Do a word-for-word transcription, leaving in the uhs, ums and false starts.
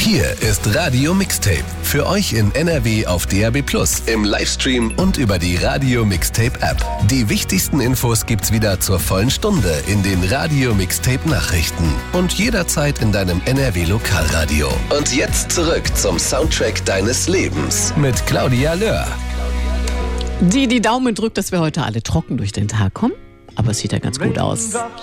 Hier ist Radio Mixtape. Für euch in N R W auf D A B plus, im Livestream und über die Radio Mixtape App. Die wichtigsten Infos gibt's wieder zur vollen Stunde in den Radio Mixtape Nachrichten und jederzeit in deinem N R W Lokalradio. Und jetzt zurück zum Soundtrack deines Lebens mit Claudia Löhr. Die die Daumen drückt, dass wir heute alle trocken durch den Tag kommen. Aber es sieht ja ganz gut aus.